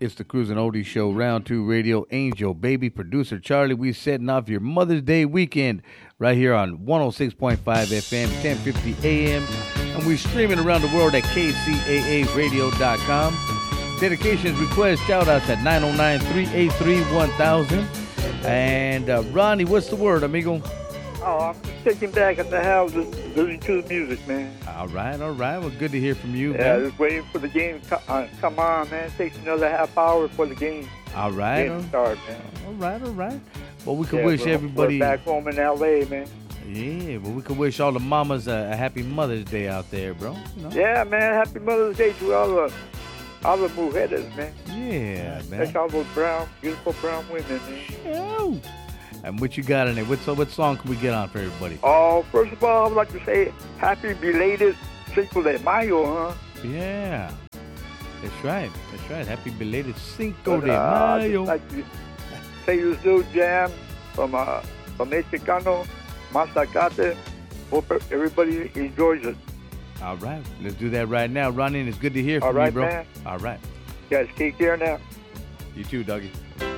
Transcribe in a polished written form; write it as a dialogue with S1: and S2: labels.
S1: It's the Cruising Oldies Show, Round 2 Radio. Angel, baby, producer Charlie. We setting off your Mother's Day weekend right here on 106.5 FM, 1050 AM. And we're streaming around the world at kcaaradio.com. Dedications, requests, shout-outs at 909-383-1000. And Ronnie, what's the word, amigo?
S2: Oh, I'm sitting back at the house listening to the music, man.
S1: All right. Well, good to hear from you,
S2: Yeah,
S1: man.
S2: just waiting for the game to come on, man. It takes another half hour for the game
S1: All right.
S2: to start, man.
S1: All right. Well, we can wish everybody...
S2: We're back home in L.A., man.
S1: Yeah, well, we can wish all the mamas a happy Mother's Day out there, bro. You know?
S2: Yeah, man. Happy Mother's Day to all the mujeres, man.
S1: Yeah, man.
S2: Especially all those beautiful brown women, man.
S1: Oh. And what you got in there? What song can we get on for everybody?
S2: Oh, first of all, I would like to say happy belated Cinco de Mayo, huh?
S1: Yeah. That's right. Happy belated Cinco de Mayo.
S2: I'd like to say this little jam from Mexicano, Masacate. Hope everybody enjoys it.
S1: All right. Let's do that right now. Ronnie, it's good to hear
S2: All
S1: from
S2: right,
S1: you, bro.
S2: man.
S1: All right.
S2: You guys take care now.
S1: You too, Dougie.